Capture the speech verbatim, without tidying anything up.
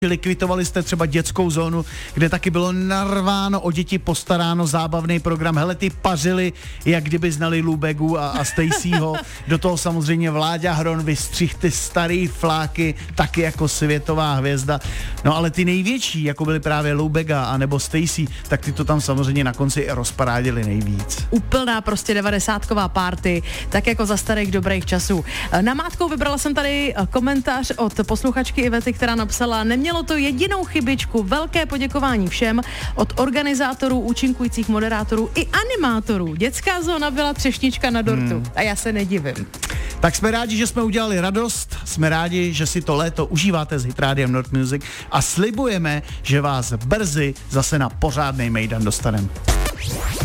Likvidovali jste třeba dětskou zónu, kde taky bylo narváno, o děti postaráno, zábavný program. Hele, ty pařili, jak kdyby znali Lou Begu a, a Stacyho. Do toho samozřejmě Vláďa Hron vystřih ty starý fláky, taky jako světová hvězda. No ale ty největší, jako byly právě Lou Bega a nebo Stacy, tak ty to tam samozřejmě na konci rozparádili nejvíc. Úplná prostě devadesátková party, tak jako za starých dobrých časů. Namátkou vybrala jsem tady komentář od posluchačky Ivety, která napsala: nemělo to jedinou chybičku, velké poděkování všem, od organizátorů, účinkujících moderátorů i animátorů. Dětská zóna byla třešnička na dortu hmm. a já se nedivím. Tak jsme rádi, že jsme udělali radost, jsme rádi, že si to léto užíváte s Hitrádiem Nord Music a slibujeme, že vás brzy zase na pořádnej mejdan dostaneme.